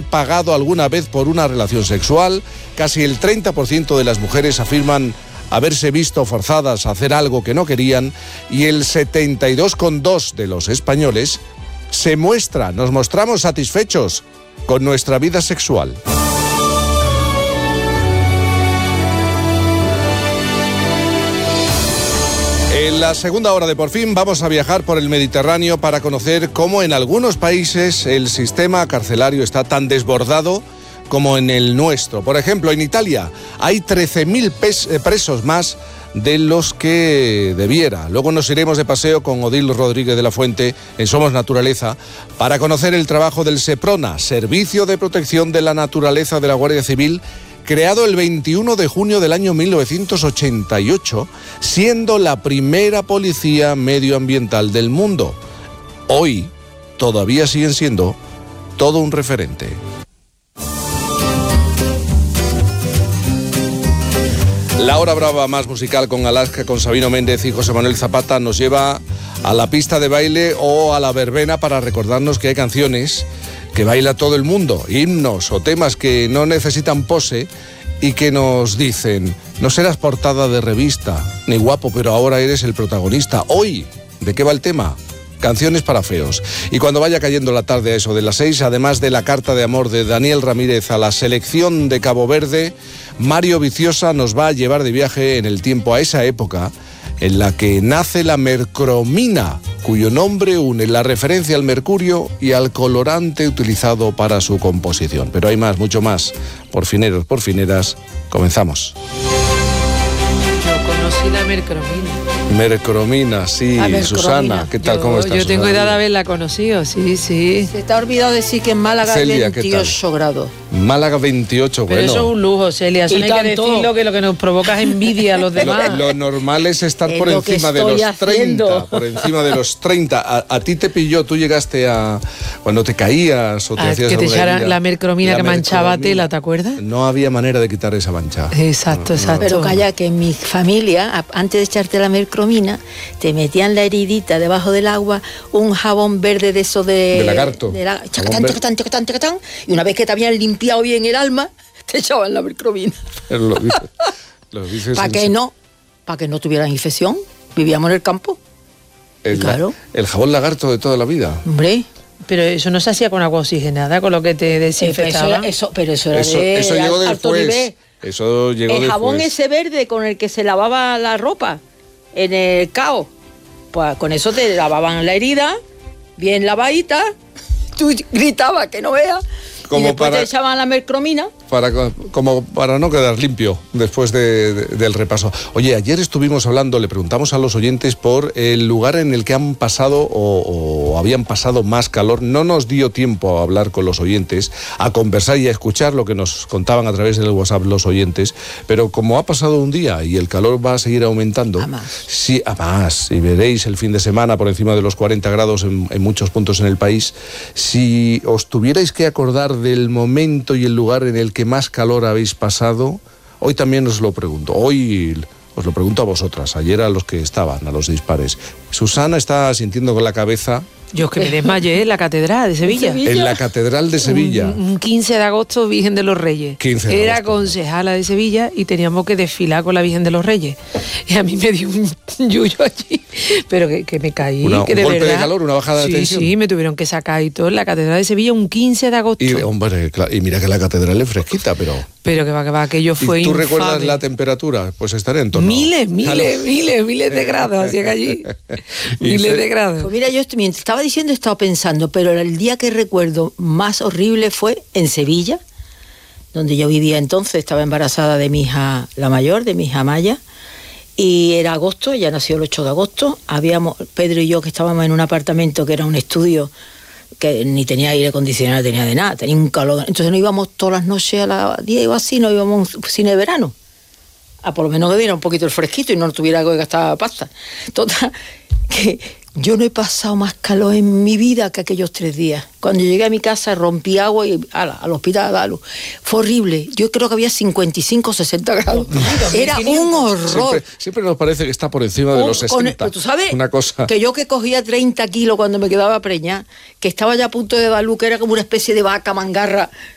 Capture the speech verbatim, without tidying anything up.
pagado alguna vez por una relación sexual, casi el treinta por ciento de las mujeres afirman haberse visto forzadas a hacer algo que no querían y el setenta y dos coma dos por ciento de los españoles se muestra, nos mostramos satisfechos con nuestra vida sexual. En la segunda hora de Por Fin vamos a viajar por el Mediterráneo para conocer cómo en algunos países el sistema carcelario está tan desbordado como en el nuestro. Por ejemplo, en Italia hay trece mil presos más de los que debiera. Luego nos iremos de paseo con Odil Rodríguez de la Fuente en Somos Naturaleza para conocer el trabajo del SEPRONA, Servicio de Protección de la Naturaleza de la Guardia Civil, creado el veintiuno de junio del año mil novecientos ochenta y ocho, siendo la primera policía medioambiental del mundo. Hoy todavía siguen siendo todo un referente. La hora brava más musical con Alaska, con Sabino Méndez y José Manuel Zapata nos lleva a la pista de baile o a la verbena para recordarnos que hay canciones que baila todo el mundo, himnos o temas que no necesitan pose y que nos dicen: no serás portada de revista, ni guapo, pero ahora eres el protagonista. Hoy, ¿de qué va el tema? Canciones para feos. Y cuando vaya cayendo la tarde a eso de las seis, además de la carta de amor de Daniel Ramírez a la selección de Cabo Verde, Mario Viciosa nos va a llevar de viaje en el tiempo a esa época en la que nace la mercromina, cuyo nombre une la referencia al mercurio y al colorante utilizado para su composición. Pero hay más, mucho más. Por fineros, por fineras, comenzamos. Yo conocí la mercromina. Mercromina, sí, mercromina. Susana, ¿qué tal? Yo, ¿Cómo estás? Yo tengo Susana? edad de haberla conocido, sí, sí. Se te ha olvidado decir que en Málaga hay veintiocho grados. Málaga veintiocho, pero bueno. Pero eso es un lujo, Celia, eso no hay tanto. que decirlo, que lo que nos provoca es envidia a los demás. Lo, lo normal es estar Es por lo encima que de los estoy treinta, haciendo. por encima de los treinta. A, a ti te pilló, tú llegaste a... Cuando te caías o te Ah, hacías que te alguna echara herida, la mercromina la que manchaba mercromina. tela, ¿te acuerdas? No había manera de quitar esa mancha. Exacto, exacto. Pero calla, que en mi familia, a- antes de echarte la mercromina, te metían la heridita debajo del agua, un jabón verde de eso de... De lagarto. de la- Jabón chacatán, verde. chacatán, chacatán, chacatán, y una vez que te habían limpiado bien el alma, te echaban la mercromina. Lo dices, lo dices ¿Para en que serio. no? Para que no tuvieran infección. Vivíamos en el campo. El, Claro. el jabón lagarto de toda la vida. Hombre. Pero eso no se hacía con agua oxigenada, con lo que te Eh, pero, eso desinfectaba. era, eso, pero eso era Eso, de eso llegó al- alto después. nivel. Eso llegó El jabón después. ese verde con el que se lavaba la ropa en el cao, pues con eso te lavaban la herida, bien lavadita, tú gritabas que no veas, Como y después para- te echaban la mercromina. Para, como para no quedar limpio después de- de- del repaso. Oye, ayer estuvimos hablando, le preguntamos a los oyentes por el lugar en el que han pasado o, o habían pasado más calor. No nos dio tiempo a hablar con los oyentes, a conversar y a escuchar lo que nos contaban a través del WhatsApp los oyentes, pero como ha pasado un día y el calor va a seguir aumentando, A más. sí, a más, y veréis el fin de semana por encima de los cuarenta grados en, en muchos puntos en el país, si os tuvierais que acordar del momento y el lugar en el que más calor habéis pasado, hoy también os lo pregunto, hoy os lo pregunto a vosotras, ayer a los que estaban, a los dispares. Susana está sintiendo con la cabeza Yo es que me desmayé en la catedral de Sevilla. Sevilla. en la Catedral de Sevilla. Un, un quince de agosto, Virgen de los Reyes. quince de Era agosto. concejala de Sevilla y teníamos que desfilar con la Virgen de los Reyes. Y a mí me dio un yuyo allí, pero que, que me caí. Una- que un de golpe de verdad, calor, una bajada de sí, tensión. Sí, me tuvieron que sacar y todo en la Catedral de Sevilla un quince de agosto. Y, hombre, claro, y mira que la catedral es fresquita, pero... Pero que va, que va, aquello fue ¿Y tú infame. recuerdas la temperatura? Pues estaré en torno... Miles, miles, Claro. miles, miles de grados hacía que allí. Y Miles se- de grados. Pues mira, yo est- mientras estaba diciendo, estaba pensando, pero el día que recuerdo más horrible fue en Sevilla, donde yo vivía entonces, estaba embarazada de mi hija, la mayor, de mi hija Maya, y era agosto, ella nació el ocho de agosto, habíamos, Pedro y yo, que estábamos en un apartamento que era un estudio, que ni tenía aire acondicionado, tenía de nada, tenía un calor, entonces nos íbamos todas las noches a las diez o así, nos íbamos a un cine de verano, a por lo menos que diera un poquito el fresquito y no tuviera que gastar pasta. Total, que yo no he pasado más calor en mi vida que aquellos tres días. Cuando llegué a mi casa rompí agua y ala, al hospital a darlo. Fue horrible. Yo creo que había cincuenta y cinco, sesenta grados. Era un horror. Siempre, siempre nos parece que está por encima de Un- los con- sesenta. pero tú sabes Una cosa... que yo que cogía treinta kilos cuando me quedaba preñada, que estaba ya a punto de dar luz, que era como una especie de vaca mangarra,